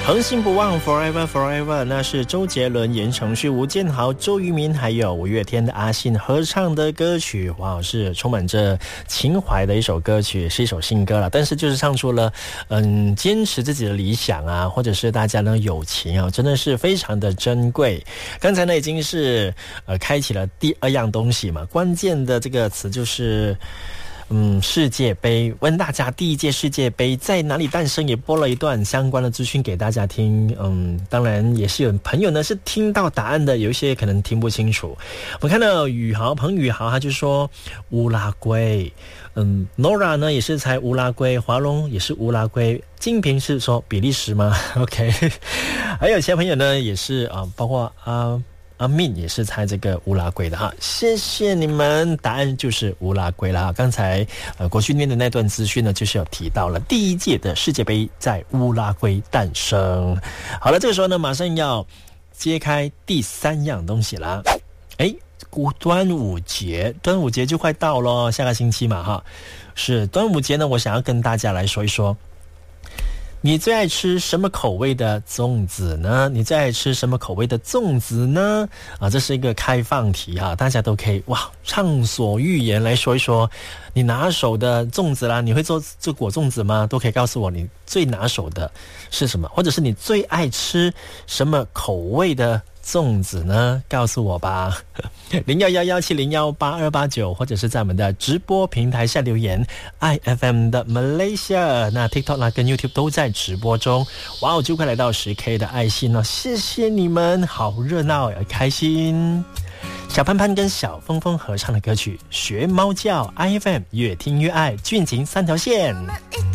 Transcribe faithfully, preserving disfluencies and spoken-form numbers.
恒心不忘 Forever Forever， 那是周杰伦、言承旭、吴建豪、周渝民还有五月天的阿信合唱的歌曲。哇，是充满着情怀的一首歌曲，是一首新歌了。但是就是唱出了嗯，坚持自己的理想啊，或者是大家的友情啊，真的是非常的珍贵。刚才呢已经是呃开启了第二样东西嘛，关键的这个词就是嗯，世界杯，问大家第一届世界杯在哪里诞生，也播了一段相关的资讯给大家听。嗯，当然也是有朋友呢是听到答案的，有一些可能听不清楚。我看到宇豪彭宇豪他就说乌拉圭，嗯 Nora 呢也是猜乌拉圭，华龙也是乌拉圭，金平是说比利时吗？ OK 还有其他朋友呢也是啊，包括啊阿敏也是猜这个乌拉圭的哈，谢谢你们，答案就是乌拉圭啦。刚才呃国训念的那段资讯呢，就是有提到了第一届的世界杯在乌拉圭诞生。好了，这个时候呢，马上要揭开第三样东西啦。哎，端午节，端午节就快到了，下个星期嘛哈。是端午节呢，我想要跟大家来说一说。你最爱吃什么口味的粽子呢？你最爱吃什么口味的粽子呢？啊，这是一个开放题哈，大家都可以哇畅所欲言来说一说你拿手的粽子啦。你会做做果粽子吗？都可以告诉我你最拿手的是什么，或者是你最爱吃什么口味的粽子呢？告诉我吧。零一一一七零一八二八九，或者是在我们的直播平台下留言 I F M 的 Malaysia， 那 TikTok 啦跟 YouTube 都在直播中。哇哦，就快来到 十 K 的爱心了，谢谢你们，好热闹也开心。小潘潘跟小峰峰合唱的歌曲学猫叫 I F M， 越听越爱，俊情三条线。